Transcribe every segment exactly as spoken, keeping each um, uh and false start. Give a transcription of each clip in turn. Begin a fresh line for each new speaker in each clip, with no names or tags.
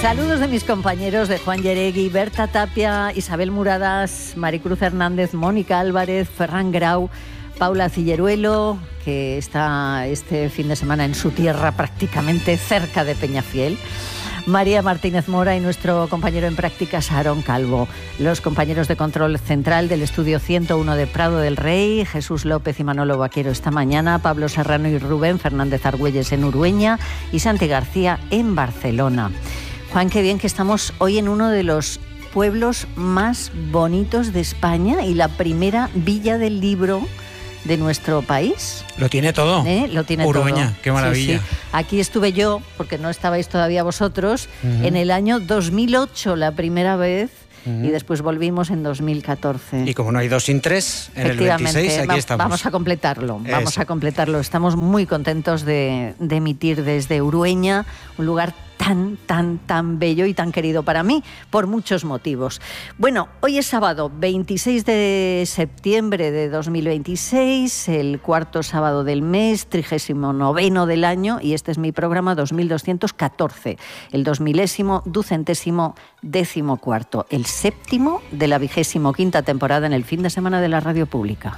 Saludos de mis compañeros de Juan Yeregui, Berta Tapia, Isabel Muradas, Maricruz Hernández, Mónica Álvarez, Ferran Grau, Paula Cilleruelo, que está este fin de semana en su tierra prácticamente cerca de Peñafiel, María Martínez Mora y nuestro compañero en prácticas Aarón Calvo, los compañeros de control central del estudio ciento uno de Prado del Rey, Jesús López y Manolo Vaquero esta mañana, Pablo Serrano y Rubén Fernández Argüelles en Urueña y Santi García en Barcelona. Juan, qué bien que estamos hoy en uno de los pueblos más bonitos de España y la primera villa del libro de nuestro país.
Lo tiene todo.
¿Eh? Lo tiene
Urueña,
todo.
Qué maravilla.
Sí, sí. Aquí estuve yo, porque no estabais todavía vosotros, uh-huh. en el año dos mil ocho la primera vez. Uh-huh. Y después volvimos en dos mil catorce.
Y como no hay dos sin tres, en el veintiséis aquí
va,
estamos.
Vamos a completarlo,
Eso.
vamos a completarlo. Estamos muy contentos de, de emitir desde Urueña, un lugar tan, tan, tan bello y tan querido para mí, por muchos motivos. Bueno, hoy es sábado, veintiséis de septiembre de dos mil veintiséis, el cuarto sábado del mes, trigésimo noveno del año, y este es mi programa dos mil doscientos catorce, el dos milésimo, ducentésimo, décimo cuarto, el séptimo de la vigésimo quinta temporada en el fin de semana de la radio pública.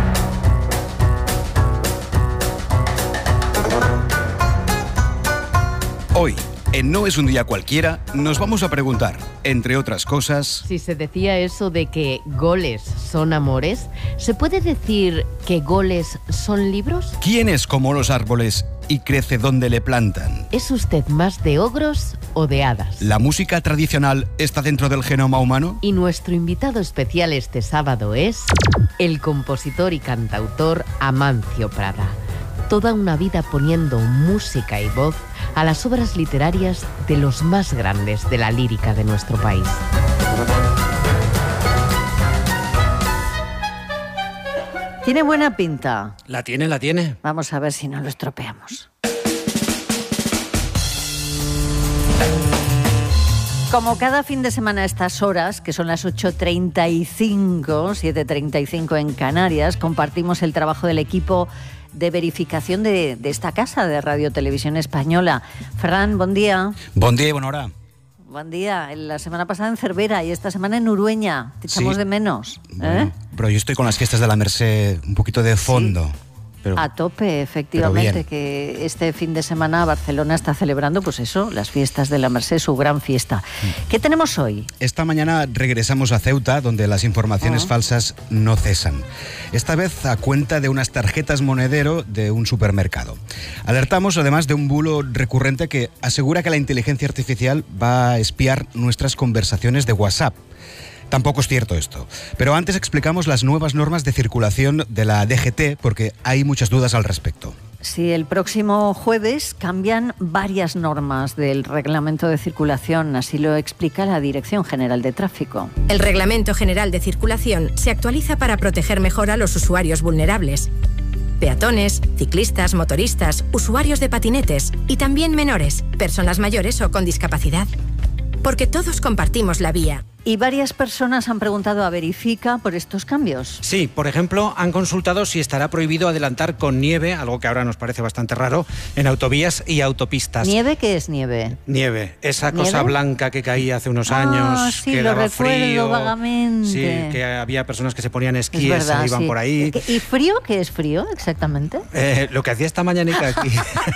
Hoy, en No es un día cualquiera, nos vamos a preguntar, entre otras cosas...
Si se decía eso de que goles son amores, ¿se puede decir que goles son libros?
¿Quién es como los árboles y crece donde le plantan?
¿Es usted más de ogros o de hadas?
¿La música tradicional está dentro del genoma humano?
Y nuestro invitado especial este sábado es el compositor y cantautor Amancio Prada. Toda una vida poniendo música y voz a las obras literarias de los más grandes de la lírica de nuestro país.
Tiene buena pinta.
La tiene, la tiene.
Vamos a ver si no lo estropeamos. Como cada fin de semana a estas horas, que son las ocho treinta y cinco, siete treinta y cinco en Canarias, compartimos el trabajo del equipo de verificación de, de esta casa de Radio Televisión Española. Fran, buen día.
Buen día y buena hora.
Buen día. La semana pasada en Cervera y esta semana en Urueña. Te echamos
sí.
de menos. ¿eh?
Bueno, pero yo estoy con las fiestas de la Merced un poquito de fondo.
Sí.
Pero,
a tope, efectivamente, que este fin de semana Barcelona está celebrando, pues eso, las fiestas de la Merced, su gran fiesta. ¿Qué tenemos hoy?
Esta mañana regresamos a Ceuta, donde las informaciones oh. falsas no cesan. Esta vez a cuenta de unas tarjetas monedero de un supermercado. Alertamos además de un bulo recurrente que asegura que la inteligencia artificial va a espiar nuestras conversaciones de WhatsApp. Tampoco es cierto esto. Pero antes explicamos las nuevas normas de circulación de la D G T, porque hay muchas dudas al respecto.
Sí, el próximo jueves cambian varias normas del Reglamento de Circulación, así lo explica la Dirección General de Tráfico.
El Reglamento General de Circulación se actualiza para proteger mejor a los usuarios vulnerables. Peatones, ciclistas, motoristas, usuarios de patinetes y también menores, personas mayores o con discapacidad. Porque todos compartimos la vía.
Y varias personas han preguntado a Verifica por estos cambios.
Sí, por ejemplo, han consultado si estará prohibido adelantar con nieve, algo que ahora nos parece bastante raro, en autovías y autopistas.
¿Nieve? ¿Qué es nieve?
Nieve, esa
¿Nieve?
cosa blanca que caía hace unos años,
ah, sí,
que
lo
daba
recuerdo
frío.
vagamente.
Sí, que había personas que se ponían esquíes,
es verdad,
e iban
sí.
por ahí.
¿Y frío? ¿Qué es frío exactamente?
Eh, lo que hacía esta mañanica aquí.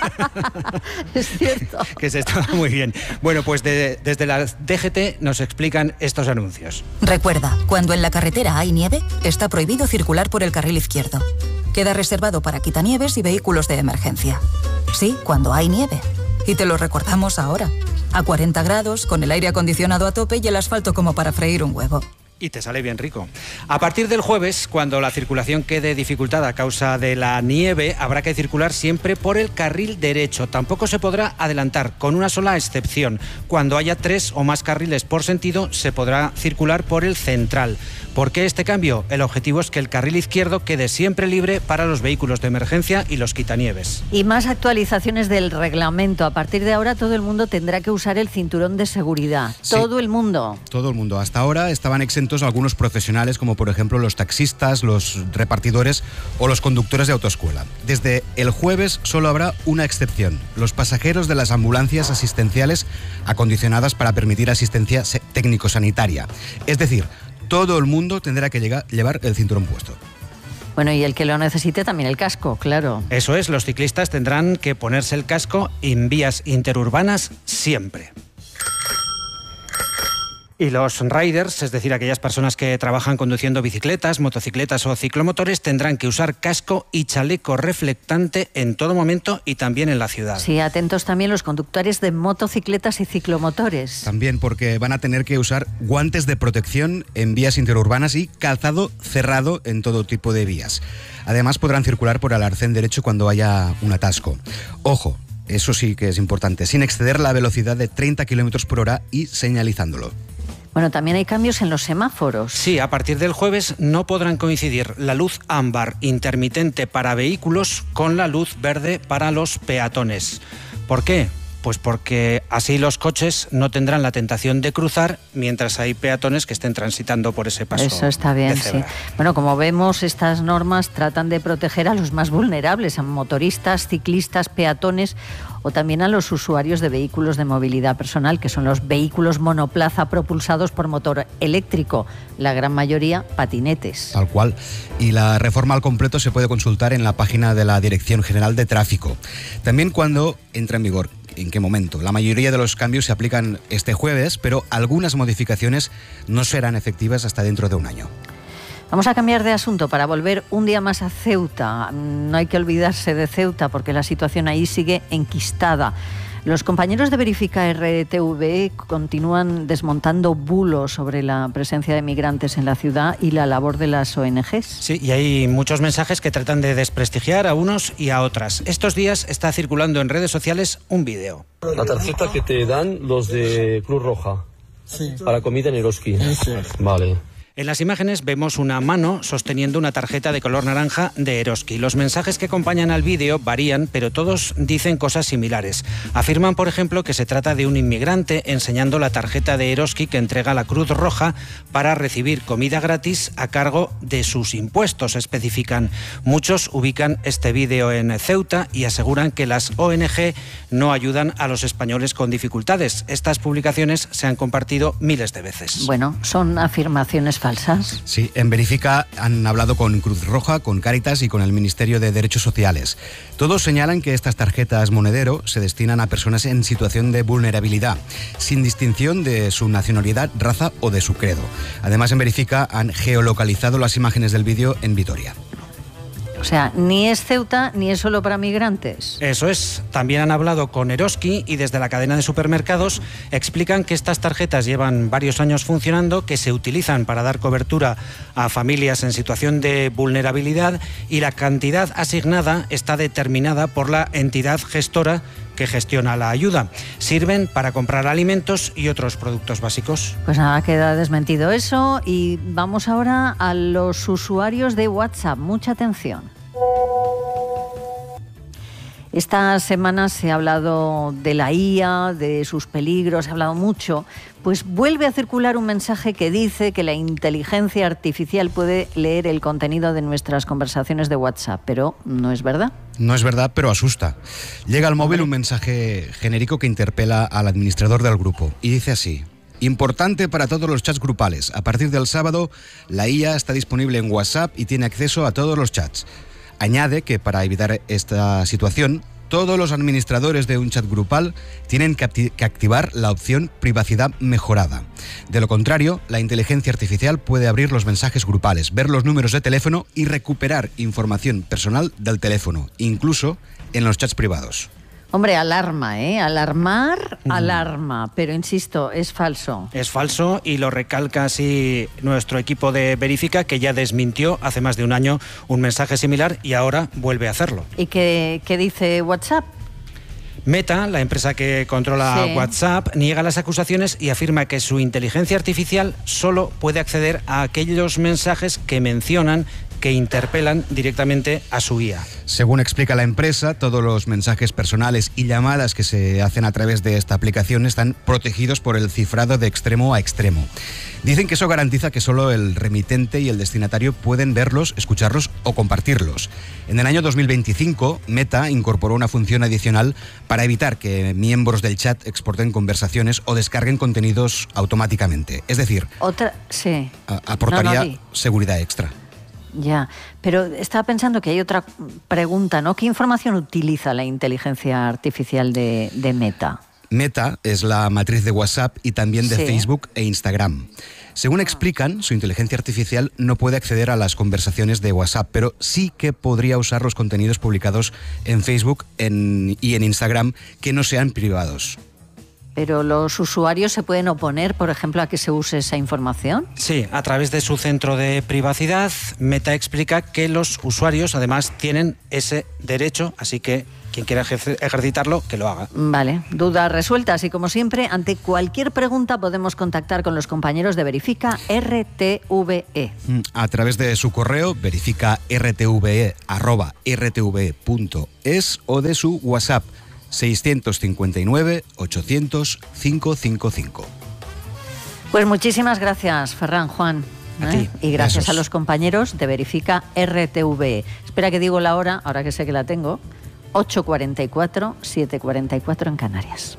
Es cierto.
Que se estaba muy bien. Bueno, pues de, desde la D G T nos explican estos anuncios.
Recuerda, cuando en la carretera hay nieve, está prohibido circular por el carril izquierdo. Queda reservado para quitanieves y vehículos de emergencia. Sí, cuando hay nieve. Y te lo recordamos ahora. A cuarenta grados, con el aire acondicionado a tope y el asfalto como para freír un huevo.
Y te sale bien rico. A partir del jueves, cuando la circulación quede dificultada a causa de la nieve, habrá que circular siempre por el carril derecho. Tampoco se podrá adelantar, con una sola excepción. Cuando haya tres o más carriles por sentido, se podrá circular por el central. ¿Por qué este cambio? El objetivo es que el carril izquierdo quede siempre libre para los vehículos de emergencia y los quitanieves.
Y más actualizaciones del reglamento. A partir de ahora todo el mundo tendrá que usar el cinturón de seguridad.
Sí.
Todo el mundo.
Todo el mundo. Hasta ahora estaban exentos atentos algunos profesionales, como por ejemplo los taxistas, los repartidores o los conductores de autoescuela. Desde el jueves solo habrá una excepción: los pasajeros de las ambulancias asistenciales acondicionadas para permitir asistencia técnico-sanitaria. Es decir, todo el mundo tendrá que llegar, llevar el cinturón puesto.
Bueno, y el que lo necesite también el casco, claro.
Eso es, los ciclistas tendrán que ponerse el casco en vías interurbanas siempre. Y los riders, es decir, aquellas personas que trabajan conduciendo bicicletas, motocicletas o ciclomotores, tendrán que usar casco y chaleco reflectante en todo momento y también en la ciudad.
Sí, atentos también los conductores de motocicletas y ciclomotores.
También porque van a tener que usar guantes de protección en vías interurbanas y calzado cerrado en todo tipo de vías. Además, podrán circular por el arcén derecho cuando haya un atasco. Ojo, eso sí que es importante, sin exceder la velocidad de treinta kilómetros por hora y señalizándolo.
Bueno, también hay cambios en los semáforos.
Sí, a partir del jueves no podrán coincidir la luz ámbar intermitente para vehículos con la luz verde para los peatones. ¿Por qué? Pues porque así los coches no tendrán la tentación de cruzar mientras hay peatones que estén transitando por ese paso.
Eso está bien, sí. Bueno, como vemos, estas normas tratan de proteger a los más vulnerables, a motoristas, ciclistas, peatones o también a los usuarios de vehículos de movilidad personal, que son los vehículos monoplaza propulsados por motor eléctrico, la gran mayoría patinetes.
Tal cual. Y la reforma al completo se puede consultar en la página de la Dirección General de Tráfico. También cuando entra en vigor. ¿En qué momento? La mayoría de los cambios se aplican este jueves, pero algunas modificaciones no serán efectivas hasta dentro de un año.
Vamos a cambiar de asunto para volver un día más a Ceuta. No hay que olvidarse de Ceuta porque la situación ahí sigue enquistada. Los compañeros de Verifica R T V continúan desmontando bulos sobre la presencia de migrantes en la ciudad y la labor de las O N Ges.
Sí, y hay muchos mensajes que tratan de desprestigiar a unos y a otras. Estos días está circulando en redes sociales un vídeo.
La tarjeta que te dan los de Cruz Roja. Sí. Para comida en Eroski. Sí. Vale.
En las imágenes vemos una mano sosteniendo una tarjeta de color naranja de Eroski. Los mensajes que acompañan al vídeo varían, pero todos dicen cosas similares. Afirman, por ejemplo, que se trata de un inmigrante enseñando la tarjeta de Eroski que entrega la Cruz Roja para recibir comida gratis a cargo de sus impuestos, especifican. Muchos ubican este vídeo en Ceuta y aseguran que las O N G no ayudan a los españoles con dificultades. Estas publicaciones se han compartido miles de veces.
Bueno, son afirmaciones falsas. ¿Falsas?
Sí, en Verifica han hablado con Cruz Roja, con Cáritas y con el Ministerio de Derechos Sociales. Todos señalan que estas tarjetas monedero se destinan a personas en situación de vulnerabilidad, sin distinción de su nacionalidad, raza o de su credo. Además, en Verifica han geolocalizado las imágenes del vídeo en Vitoria.
O sea, ni es Ceuta ni es solo para migrantes.
Eso es. También han hablado con Eroski y desde la cadena de supermercados explican que estas tarjetas llevan varios años funcionando, que se utilizan para dar cobertura a familias en situación de vulnerabilidad y la cantidad asignada está determinada por la entidad gestora que gestiona la ayuda. Sirven para comprar alimentos y otros productos básicos.
Pues nada, queda desmentido eso y vamos ahora a los usuarios de WhatsApp. Mucha atención. Esta semana se ha hablado de la I A, de sus peligros, se ha hablado mucho. Pues vuelve a circular un mensaje que dice que la inteligencia artificial puede leer el contenido de nuestras conversaciones de WhatsApp, pero no es verdad.
No es verdad, pero asusta. Llega al móvil un mensaje genérico que interpela al administrador del grupo y dice así: importante para todos los chats grupales. A partir del sábado, la I A está disponible en WhatsApp y tiene acceso a todos los chats. Añade que para evitar esta situación, todos los administradores de un chat grupal tienen que, acti- que activar la opción privacidad mejorada. De lo contrario, la inteligencia artificial puede abrir los mensajes grupales, ver los números de teléfono y recuperar información personal del teléfono, incluso en los chats privados.
Hombre, alarma, ¿eh? Alarmar, alarma, pero insisto, es falso.
Es falso y lo recalca así nuestro equipo de Verifica, que ya desmintió hace más de un año un mensaje similar y ahora vuelve a hacerlo.
¿Y qué, qué dice WhatsApp?
Meta, la empresa que controla sí. WhatsApp, niega las acusaciones y afirma que su inteligencia artificial solo puede acceder a aquellos mensajes que mencionan que interpelan directamente a su guía.
Según explica la empresa, todos los mensajes personales y llamadas que se hacen a través de esta aplicación están protegidos por el cifrado de extremo a extremo. Dicen que eso garantiza que solo el remitente y el destinatario pueden verlos, escucharlos o compartirlos. En el año dos mil veinticinco, Meta incorporó una función adicional para evitar que miembros del chat exporten conversaciones o descarguen contenidos automáticamente. Es decir,
Otra, sí.
a- aportaría
No, no, di.
seguridad extra.
Ya, pero estaba pensando que hay otra pregunta, ¿no? ¿Qué información utiliza la inteligencia artificial de, de Meta?
Meta es la matriz de WhatsApp y también de
Sí.
Facebook e Instagram. Según explican, su inteligencia artificial no puede acceder a las conversaciones de WhatsApp, pero sí que podría usar los contenidos publicados en Facebook en- y en Instagram que no sean privados.
¿Pero los usuarios se pueden oponer, por ejemplo, a que se use esa información?
Sí, a través de su centro de privacidad, Meta explica que los usuarios además tienen ese derecho, así que quien quiera ejerce- ejercitarlo, que lo haga.
Vale, dudas resueltas y como siempre, ante cualquier pregunta podemos contactar con los compañeros de Verifica R T V E.
A través de su correo, verifica rtve arroba rtve punto es o de su WhatsApp seiscientos cincuenta y nueve ochocientos quinientos cincuenta y cinco.
Pues muchísimas gracias, Ferran, Juan.
A
¿eh?
ti.
Y gracias
Besos.
a los compañeros de Verifica R T V E. Espera que digo la hora, ahora que sé que la tengo. ocho cuarenta y cuatro, siete cuarenta y cuatro en Canarias.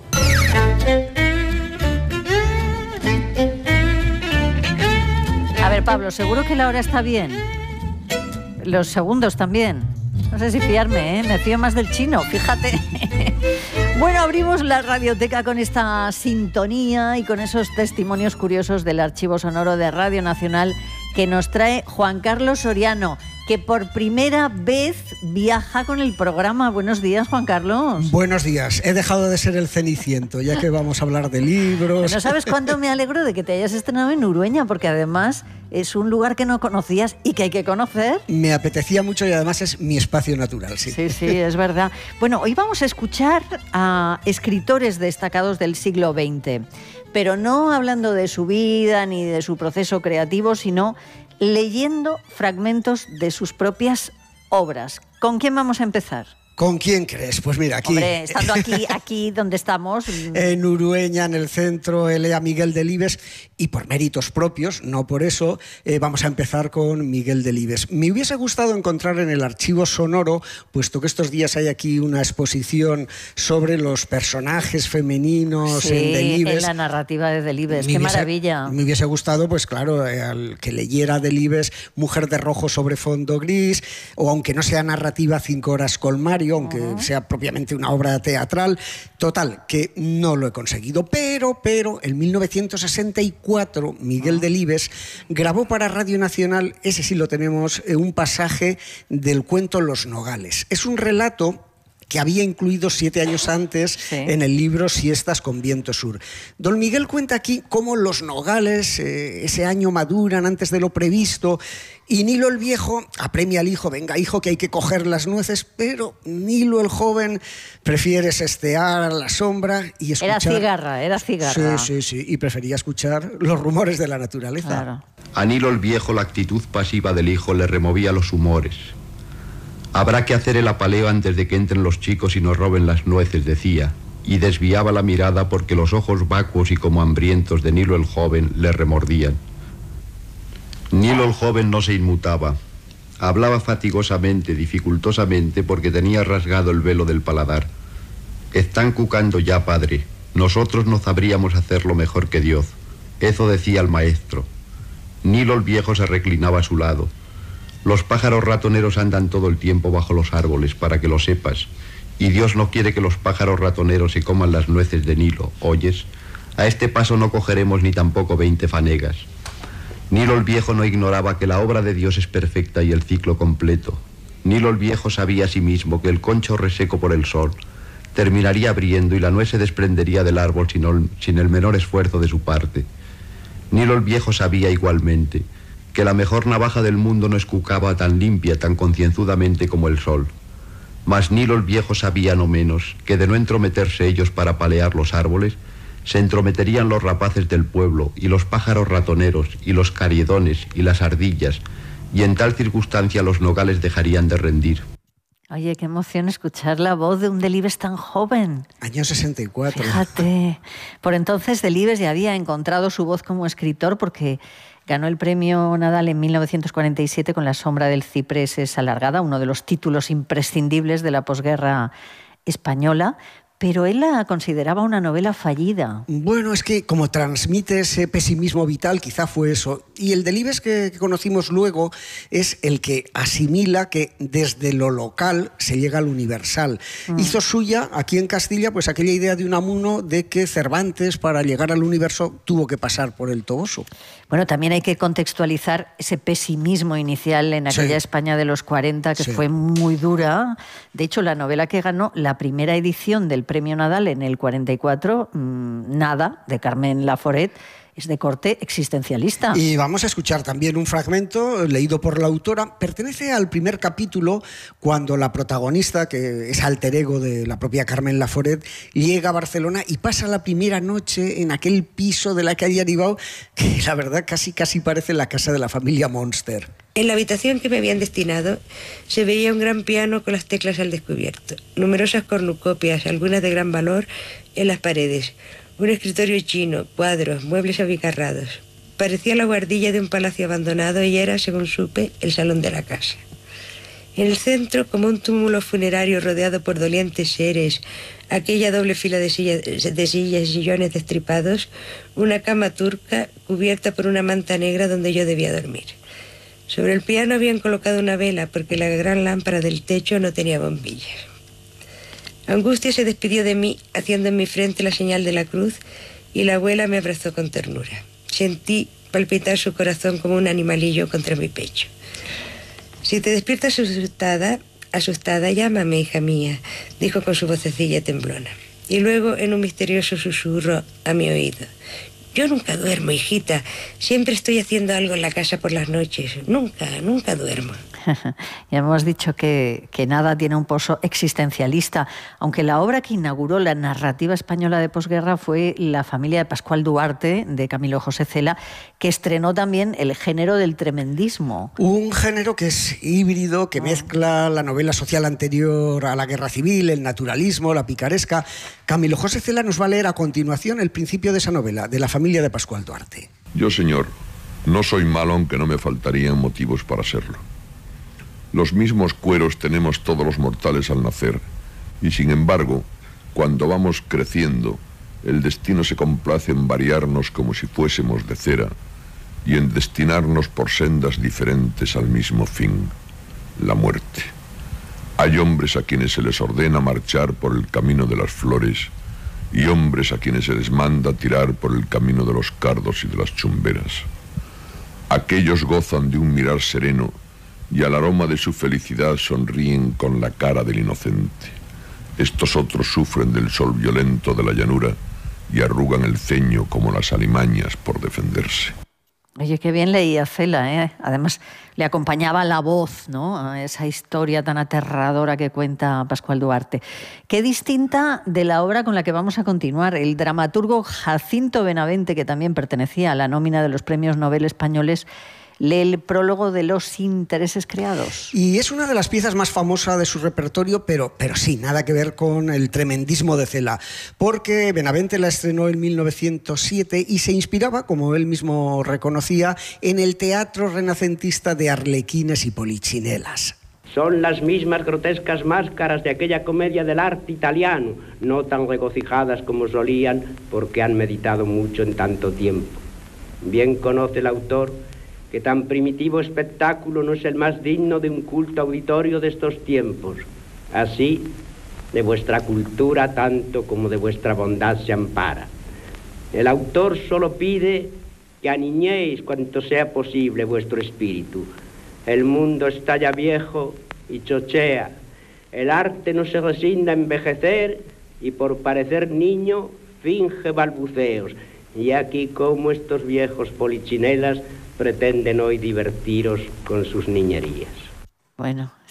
A ver, Pablo, seguro que la hora está bien. Los segundos también. No sé si fiarme, ¿eh? Me fío más del chino, fíjate. Bueno, abrimos la radioteca con esta sintonía y con esos testimonios curiosos del archivo sonoro de Radio Nacional que nos trae Juan Carlos Soriano, que por primera vez viaja con el programa. Buenos días, Juan Carlos.
Buenos días. He dejado de ser el Ceniciento, ya que vamos a hablar de libros.
¿No sabes cuánto me alegro de que te hayas estrenado en Urueña? Porque además es un lugar que no conocías y que hay que conocer.
Me apetecía mucho y además es mi espacio natural, sí.
Sí, sí, es verdad. Bueno, hoy vamos a escuchar a escritores destacados del siglo veinte, pero no hablando de su vida ni de su proceso creativo, sino leyendo fragmentos de sus propias obras. ¿Con quién vamos a empezar?
¿Con quién crees? Pues mira, aquí...
Hombre, estando aquí, aquí donde estamos...
En Urueña, en el centro, él a Miguel Delibes, y por méritos propios, no por eso, eh, vamos a empezar con Miguel Delibes. Me hubiese gustado encontrar en el archivo sonoro, puesto que estos días hay aquí una exposición sobre los personajes femeninos
Sí,
en Delibes.
en la narrativa de Delibes.
Me
¡Qué
hubiese-
maravilla!
Me hubiese gustado, pues claro, eh, al que leyera Delibes Mujer de rojo sobre fondo gris, o aunque no sea narrativa, Cinco horas con Mario, aunque uh-huh. sea propiamente una obra teatral. Total, que no lo he conseguido. Pero, pero, en mil novecientos sesenta y cuatro, Miguel uh-huh. Delibes grabó para Radio Nacional, ese sí lo tenemos, eh, un pasaje del cuento Los Nogales. Es un relato que había incluido siete años antes sí. en el libro Siestas con viento sur. Don Miguel cuenta aquí cómo los nogales eh, ese año maduran antes de lo previsto y Nilo el viejo apremia al hijo, venga hijo que hay que coger las nueces, pero Nilo el joven prefiere sestear a la sombra y escuchar...
Era cigarra, era cigarra.
Sí, sí, sí, y prefería escuchar los rumores de la naturaleza.
Claro.
A Nilo el viejo la actitud pasiva del hijo le removía los humores. Habrá que hacer el apaleo antes de que entren los chicos y nos roben las nueces, decía, y desviaba la mirada porque los ojos vacuos y como hambrientos de Nilo el joven le remordían. Nilo el joven no se inmutaba. Hablaba fatigosamente, dificultosamente, porque tenía rasgado el velo del paladar. Están cucando ya, padre. Nosotros no sabríamos hacerlo mejor que Dios. Eso decía el maestro. Nilo el viejo se reclinaba a su lado. Los pájaros ratoneros andan todo el tiempo bajo los árboles, para que lo sepas. Y Dios no quiere que los pájaros ratoneros se coman las nueces de Nilo, ¿oyes? A este paso no cogeremos ni tampoco veinte fanegas. Nilo el viejo no ignoraba que la obra de Dios es perfecta y el ciclo completo. Nilo el viejo sabía asimismo que el concho reseco por el sol terminaría abriendo y la nuez se desprendería del árbol sin, ol, sin el menor esfuerzo de su parte. Nilo el viejo sabía igualmente que la mejor navaja del mundo no escucaba tan limpia, tan concienzudamente como el sol. Mas Nilo el viejo sabía no menos que de no entrometerse ellos para palear los árboles, se entrometerían los rapaces del pueblo y los pájaros ratoneros y los cariedones y las ardillas y en tal circunstancia los nogales dejarían de rendir.
Oye, qué emoción escuchar la voz de un Delibes tan joven.
Año sesenta y cuatro.
Fíjate. Por entonces Delibes ya había encontrado su voz como escritor porque ganó el premio Nadal en mil novecientos cuarenta y siete con La sombra del ciprés es alargada, uno de los títulos imprescindibles de la posguerra española. Pero él la consideraba una novela fallida.
Bueno, es que como transmite ese pesimismo vital, quizá fue eso. Y el Delibes que, que conocimos luego es el que asimila que desde lo local se llega al universal. Mm. Hizo suya, aquí en Castilla, pues aquella idea de Unamuno de que Cervantes, para llegar al universo, tuvo que pasar por el Toboso.
Bueno, también hay que contextualizar ese pesimismo inicial en aquella sí. España de los cuarenta, que sí. fue muy dura. De hecho, la novela que ganó la primera edición del Premio Nadal en el cuarenta y cuatro, mmm, Nada, de Carmen Laforet, es de corte existencialista.
Y vamos a escuchar también un fragmento leído por la autora. Pertenece al primer capítulo, cuando la protagonista, que es alter ego de la propia Carmen Laforet, llega a Barcelona y pasa la primera noche en aquel piso de la calle Aribau, que la verdad casi, casi parece la casa de la familia Monster.
En la habitación que me habían destinado se veía un gran piano con las teclas al descubierto, numerosas cornucopias, algunas de gran valor, en las paredes, un escritorio chino, cuadros, muebles abigarrados. Parecía la guardilla de un palacio abandonado y era, según supe, el salón de la casa. En el centro, como un túmulo funerario rodeado por dolientes seres, aquella doble fila de sillas, de sillas y sillones destripados, una cama turca cubierta por una manta negra donde yo debía dormir. Sobre el piano habían colocado una vela porque la gran lámpara del techo no tenía bombillas. Angustia se despidió de mí, haciendo en mi frente la señal de la cruz, y la abuela me abrazó con ternura. Sentí palpitar su corazón como un animalillo contra mi pecho. Si te despiertas asustada, asustada, llámame, hija mía, dijo con su vocecilla temblona. Y luego, en un misterioso susurro a mi oído: yo nunca duermo, hijita. Siempre estoy haciendo algo en la casa por las noches. Nunca, nunca duermo.
Ya hemos dicho que, que Nada tiene un pozo existencialista, aunque la obra que inauguró la narrativa española de posguerra fue La familia de Pascual Duarte, de Camilo José Cela, que estrenó también el género del tremendismo.
Un género que es híbrido, que mezcla la novela social anterior a la guerra civil, el naturalismo, la picaresca. Camilo José Cela nos va a leer a continuación el principio de esa novela, de La familia de Pascual Duarte.
Yo, señor, no soy malo, aunque no me faltarían motivos para serlo. Los mismos cueros tenemos todos los mortales al nacer, y sin embargo, cuando vamos creciendo, el destino se complace en variarnos como si fuésemos de cera, y en destinarnos por sendas diferentes al mismo fin, la muerte. Hay hombres a quienes se les ordena marchar por el camino de las flores, y hombres a quienes se les manda tirar por el camino de los cardos y de las chumberas. Aquellos gozan de un mirar sereno, y al aroma de su felicidad sonríen con la cara del inocente. Estos otros sufren del sol violento de la llanura y arrugan el ceño como las alimañas por defenderse.
Oye, qué bien leía Cela, ¿eh? Además, le acompañaba la voz, ¿no?, a esa historia tan aterradora que cuenta Pascual Duarte. Qué distinta de la obra con la que vamos a continuar. El dramaturgo Jacinto Benavente, que también pertenecía a la nómina de los premios Nobel españoles, lee el prólogo de Los intereses creados.
Y es una de las piezas más famosas de su repertorio, pero, pero sí, nada que ver con el tremendismo de Cela, porque Benavente la estrenó en mil novecientos siete y se inspiraba, como él mismo reconocía, en el teatro renacentista de arlequines y polichinelas.
Son las mismas grotescas máscaras de aquella comedia del arte italiano, no tan regocijadas como solían, porque han meditado mucho en tanto tiempo. Bien conoce el autor que tan primitivo espectáculo no es el más digno de un culto auditorio de estos tiempos. Así, de vuestra cultura tanto como de vuestra bondad se ampara. El autor solo pide que aniñéis cuanto sea posible vuestro espíritu. El mundo está ya viejo y chochea. El arte no se resigna a envejecer y por parecer niño finge balbuceos. Y aquí como estos viejos polichinelas pretenden hoy divertiros con sus niñerías.
Bueno,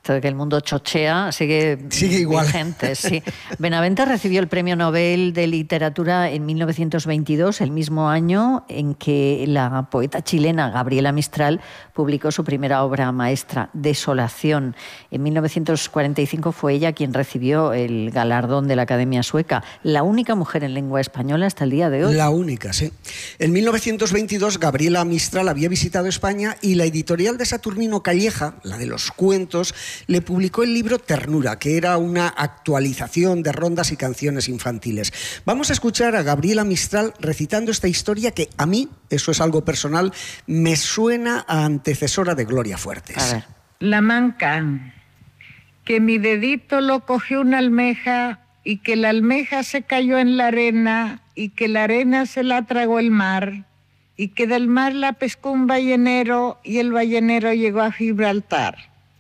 Esto de que el mundo chochea sigue,
sigue igual.
vigente, sí. Benavente recibió el Premio Nobel de Literatura en mil novecientos veintidós, el mismo año en que la poeta chilena Gabriela Mistral publicó su primera obra maestra, Desolación. En mil novecientos cuarenta y cinco fue ella quien recibió el galardón de la Academia Sueca, la única mujer en lengua española hasta el día de hoy.
La única, sí. En mil novecientos veintidós Gabriela Mistral había visitado España y la editorial de Saturnino Calleja, la de los cuentos, le publicó el libro Ternura, que era una actualización de rondas y canciones infantiles. Vamos a escuchar a Gabriela Mistral recitando esta historia que a mí, eso es algo personal, me suena a antecesora de Gloria Fuertes.
A ver.
La manca, que mi dedito lo cogió una almeja y que la almeja se cayó en la arena y que la arena se la tragó el mar y que del mar la pescó un ballenero y el ballenero llegó a Gibraltar.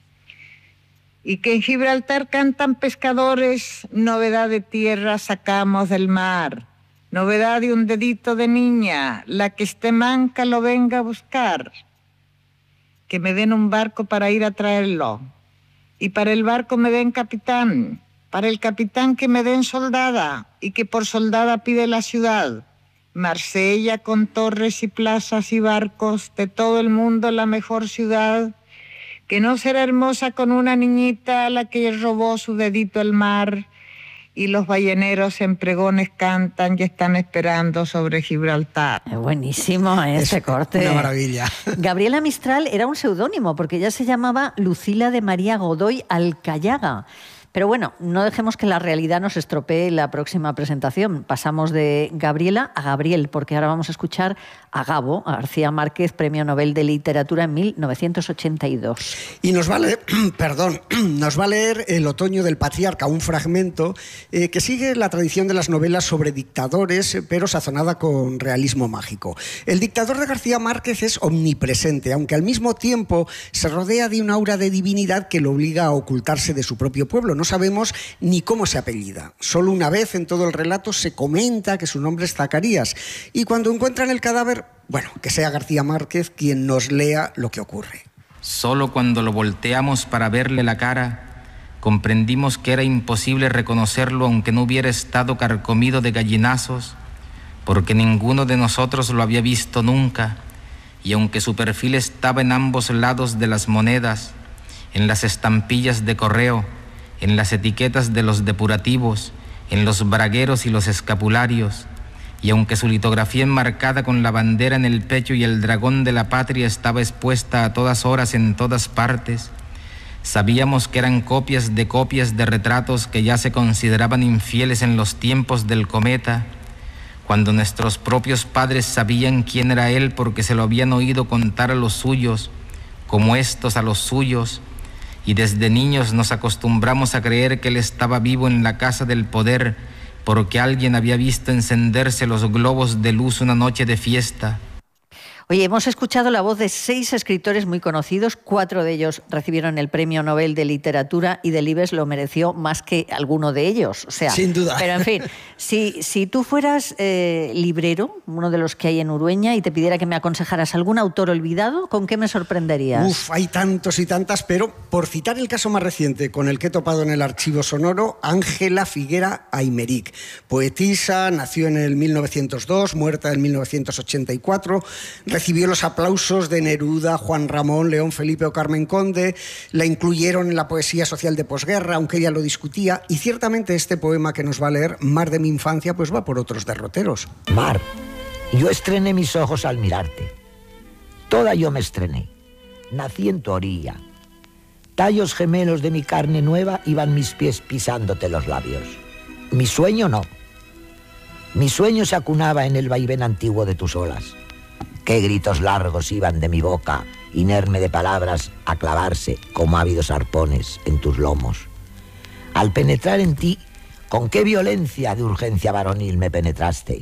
Y que en Gibraltar cantan pescadores, novedad de tierra sacamos del mar, novedad de un dedito de niña, la que esté manca lo venga a buscar. Que me den un barco para ir a traerlo, y para el barco me den capitán, para el capitán que me den soldada, y que por soldada pide la ciudad. Marsella con torres y plazas y barcos, de todo el mundo la mejor ciudad, que no será hermosa con una niñita a la que robó su dedito el mar, y los balleneros en pregones cantan y están esperando sobre Gibraltar.
Es buenísimo este corte.
Una maravilla.
Gabriela Mistral era un seudónimo porque ella se llamaba Lucila de María Godoy Alcayaga. Pero bueno, no dejemos que la realidad nos estropee la próxima presentación. Pasamos de Gabriela a Gabriel, porque ahora vamos a escuchar a Gabo, a García Márquez, Premio Nobel de Literatura en mil novecientos ochenta y dos.
Y nos va a leer, perdón, nos va a leer El otoño del patriarca, un fragmento eh, que sigue la tradición de las novelas sobre dictadores, pero sazonada con realismo mágico. El dictador de García Márquez es omnipresente, aunque al mismo tiempo se rodea de un aura de divinidad que lo obliga a ocultarse de su propio pueblo. No sabemos ni cómo se apellida. Solo una vez en todo el relato se comenta que su nombre es Zacarías. Y cuando encuentran el cadáver, bueno, que sea García Márquez quien nos lea lo que ocurre.
Solo cuando lo volteamos para verle la cara, comprendimos que era imposible reconocerlo aunque no hubiera estado carcomido de gallinazos, porque ninguno de nosotros lo había visto nunca, y aunque su perfil estaba en ambos lados de las monedas, en las estampillas de correo, en las etiquetas de los depurativos, en los bragueros y los escapularios, y aunque su litografía enmarcada con la bandera en el pecho y el dragón de la patria estaba expuesta a todas horas en todas partes, sabíamos que eran copias de copias de retratos que ya se consideraban infieles en los tiempos del cometa, cuando nuestros propios padres sabían quién era él porque se lo habían oído contar a los suyos, como estos a los suyos, y desde niños nos acostumbramos a creer que él estaba vivo en la casa del poder porque alguien había visto encenderse los globos de luz una noche de fiesta.
Oye, hemos escuchado la voz de seis escritores muy conocidos, cuatro de ellos recibieron el Premio Nobel de Literatura y Delibes lo mereció más que alguno de ellos. O sea,
sin duda.
Pero en fin, si, si tú fueras eh, librero, uno de los que hay en Urueña, y te pidiera que me aconsejaras algún autor olvidado, ¿con qué me sorprenderías?
Uf, hay tantos y tantas, pero por citar el caso más reciente con el que he topado en el archivo sonoro, Ángela Figuera Aymeric, poetisa, nació en el mil novecientos dos, muerta en mil novecientos ochenta y cuatro, recibió los aplausos de Neruda, Juan Ramón, León Felipe o Carmen Conde, la incluyeron en la poesía social de posguerra, aunque ella lo discutía, y ciertamente este poema que nos va a leer, Mar de mi infancia, pues va por otros derroteros.
Mar, yo estrené mis ojos al mirarte. Toda yo me estrené. Nací en tu orilla. Tallos gemelos de mi carne nueva iban mis pies pisándote los labios. Mi sueño no. Mi sueño se acunaba en el vaivén antiguo de tus olas. Qué gritos largos iban de mi boca, inerme de palabras, a clavarse como ávidos arpones en tus lomos. Al penetrar en ti, con qué violencia de urgencia varonil me penetraste.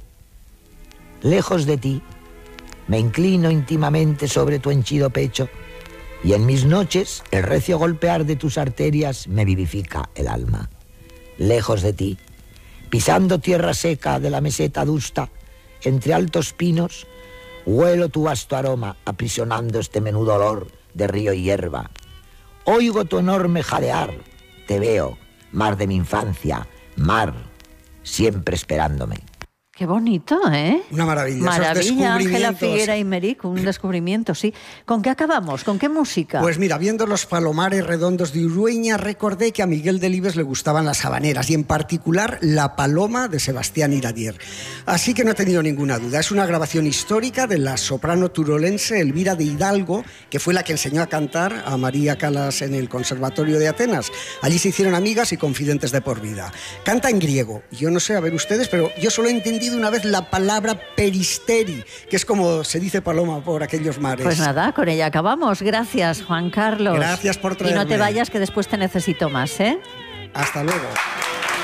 Lejos de ti, me inclino íntimamente sobre tu henchido pecho, y en mis noches el recio golpear de tus arterias me vivifica el alma. Lejos de ti, pisando tierra seca de la meseta adusta, entre altos pinos, huelo tu vasto aroma, aprisionando este menudo olor de río y hierba. Oigo tu enorme jadear. Te veo, mar de mi infancia, mar, siempre esperándome.
Qué bonito, ¿eh?
Una maravilla.
Maravilla, Ángela Figuera y Meric, un descubrimiento, sí. ¿Con qué acabamos? ¿Con qué música?
Pues mira, viendo los palomares redondos de Urueña, recordé que a Miguel Delibes le gustaban las habaneras y en particular La Paloma de Sebastián Iradier. Así que no he tenido ninguna duda. Es una grabación histórica de la soprano turolense Elvira de Hidalgo, que fue la que enseñó a cantar a María Callas en el Conservatorio de Atenas. Allí se hicieron amigas y confidentes de por vida. Canta en griego. Yo no sé, a ver ustedes, pero yo solo he entendido una vez la palabra peristeri, que es como se dice paloma por aquellos mares.
Pues nada, con ella acabamos. Gracias, Juan Carlos.
Gracias por traerme.
Y no te vayas, que después te necesito más, ¿eh?
Hasta luego.